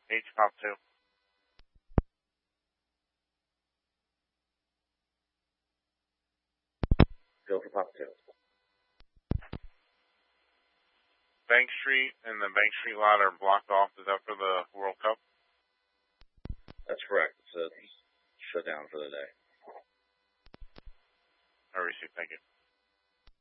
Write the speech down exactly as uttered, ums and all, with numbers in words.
H pop two. Go for pop two. Bank Street and the Bank Street lot are blocked off. Is that for the World Cup? That's correct. It's a shutdown for the day. I received. Thank you.